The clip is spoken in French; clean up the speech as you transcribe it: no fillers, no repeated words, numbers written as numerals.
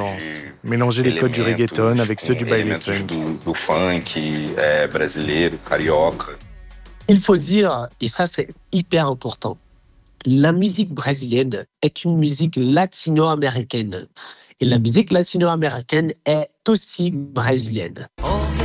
violence, mélanger les codes du reggaeton avec ceux du baile funk. do funk brasileiro, carioca. Il faut dire, et ça c'est hyper important, la musique brésilienne est une musique latino-américaine. Et la musique latino-américaine est aussi brésilienne. Oh,